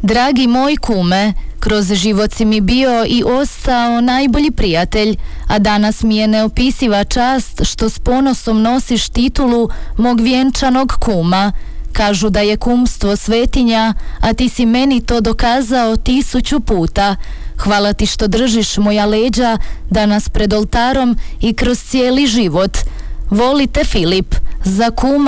Dragi moj kume, kroz život si mi bio i ostao najbolji prijatelj, a danas mi je neopisiva čast što s ponosom nosiš titulu mog vjenčanog kuma. Kažu da je kumstvo svetinja, a ti si meni to dokazao 1000 puta. Hvala ti što držiš moja leđa danas pred oltarom i kroz cijeli život. Volite Filip, za kuma